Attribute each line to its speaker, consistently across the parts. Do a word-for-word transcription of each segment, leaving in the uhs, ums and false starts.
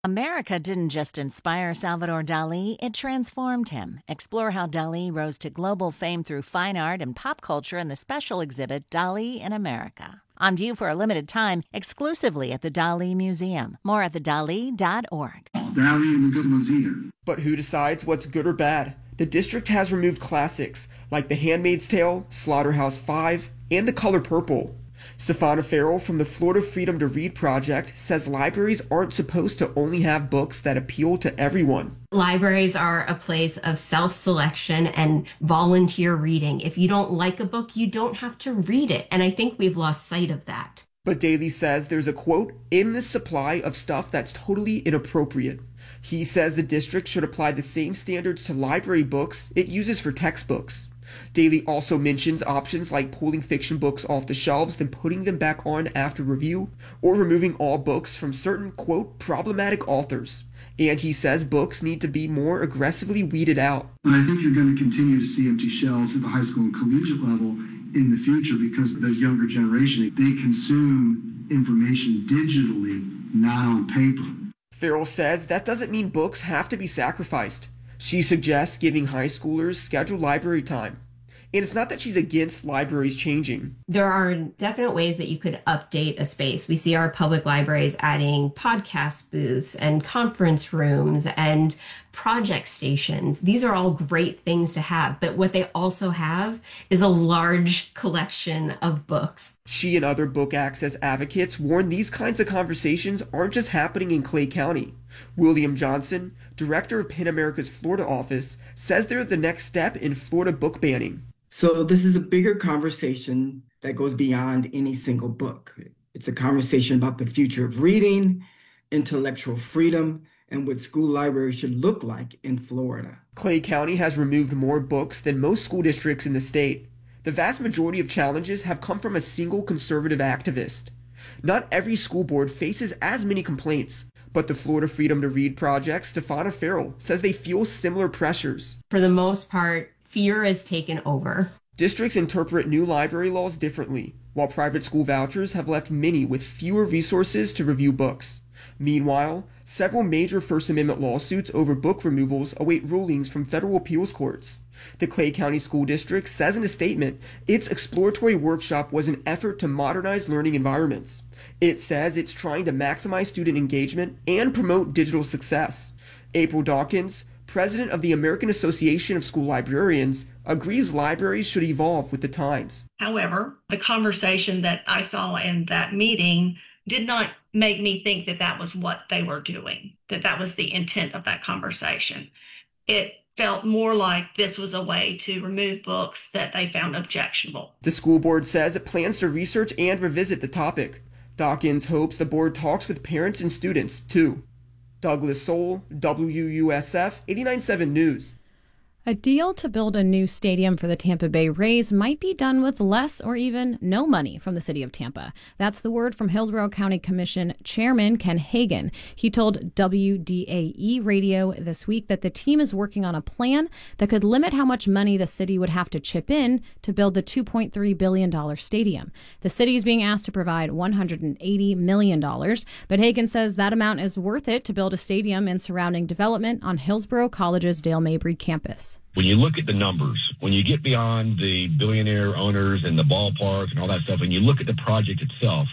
Speaker 1: America didn't just inspire Salvador Dali, it transformed him. Explore how Dali rose to global fame through fine art and pop culture in the special exhibit Dali in America. On view for a limited time, exclusively at the Dali Museum. More at the dali dot org.
Speaker 2: They're not even the good ones either.
Speaker 3: But who decides what's good or bad? The district has removed classics like The Handmaid's Tale, Slaughterhouse Five, and The Color Purple. Stefana Farrell from the Florida Freedom to Read Project says libraries aren't supposed to only have books that appeal to everyone.
Speaker 4: Libraries are a place of self-selection and volunteer reading. If you don't like a book, you don't have to read it. And I think we've lost sight of that.
Speaker 3: But Daley says there's a quote, endless supply of stuff that's totally inappropriate. He says the district should apply the same standards to library books it uses for textbooks. Daley also mentions options like pulling fiction books off the shelves, then putting them back on after review, or removing all books from certain, quote, problematic authors. And he says books need to be more aggressively weeded out.
Speaker 2: And I think you're going to continue to see empty shelves at the high school and collegiate level in the future because the younger generation, they consume information digitally, not on paper.
Speaker 3: Farrell says that doesn't mean books have to be sacrificed. She suggests giving high schoolers scheduled library time. And it's not that she's against libraries changing.
Speaker 4: There are definite ways that you could update a space. We see our public libraries adding podcast booths and conference rooms and project stations. These are all great things to have, but what they also have is a large collection of books.
Speaker 3: She and other book access advocates warn these kinds of conversations aren't just happening in Clay County. William Johnson, director of PEN America's Florida office, says they're the next step in Florida book banning.
Speaker 5: So this is a bigger conversation that goes beyond any single book. It's a conversation about the future of reading, intellectual freedom, and what school libraries should look like in Florida.
Speaker 3: Clay County has removed more books than most school districts in the state. The vast majority of challenges have come from a single conservative activist. Not every school board faces as many complaints, but the Florida Freedom to Read Project, Stefana Farrell, says they feel similar pressures.
Speaker 4: For the most part, fear has taken over.
Speaker 3: Districts interpret new library laws differently, while private school vouchers have left many with fewer resources to review books. Meanwhile, several major First Amendment lawsuits over book removals await rulings from federal appeals courts. The Clay County School District says in a statement its exploratory workshop was an effort to modernize learning environments. It says it's trying to maximize student engagement and promote digital success. April Dawkins, president of the American Association of School Librarians, agrees libraries should evolve with the times.
Speaker 6: However, the conversation that I saw in that meeting did not make me think that that was what they were doing, that that was the intent of that conversation. It felt more like this was a way to remove books that they found objectionable.
Speaker 3: The school board says it plans to research and revisit the topic. Dawkins hopes the board talks with parents and students, too. Douglas Soul, W U S F eighty-nine point seven News.
Speaker 7: A deal to build a new stadium for the Tampa Bay Rays might be done with less or even no money from the city of Tampa. That's the word from Hillsborough County Commission Chairman Ken Hagan. He told W D A E Radio this week that the team is working on a plan that could limit how much money the city would have to chip in to build the two point three billion dollars stadium. The city is being asked to provide one hundred eighty million dollars, but Hagan says that amount is worth it to build a stadium and surrounding development on Hillsborough College's Dale Mabry campus.
Speaker 8: When you look at the numbers, when you get beyond the billionaire owners and the ballpark and all that stuff, and you look at the project itself,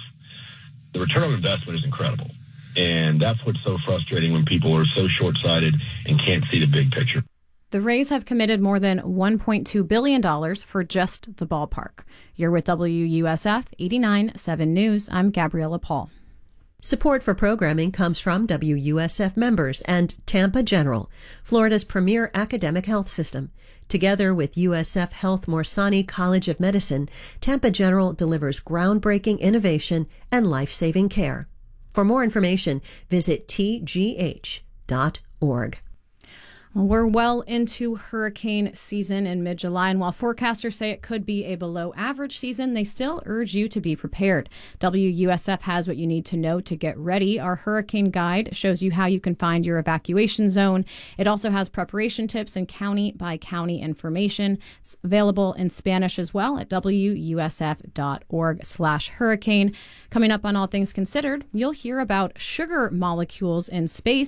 Speaker 8: the return on investment is incredible. And that's what's so frustrating when people are so short-sighted and can't see the big picture.
Speaker 7: The Rays have committed more than one point two billion dollars for just the ballpark. You're with W U S F eighty-nine point seven News. I'm Gabriella Paul.
Speaker 9: Support for programming comes from W U S F members and Tampa General, Florida's premier academic health system. Together with U S F Health Morsani College of Medicine, Tampa General delivers groundbreaking innovation and life-saving care. For more information, visit T G H dot org.
Speaker 7: Well, we're well into hurricane season in mid-July, and while forecasters say it could be a below-average season, they still urge you to be prepared. W U S F has what you need to know to get ready. Our hurricane guide shows you how you can find your evacuation zone. It also has preparation tips and county-by-county information. It's available in Spanish as well at W U S F dot org slash hurricane. Coming up on All Things Considered, you'll hear about sugar molecules in space.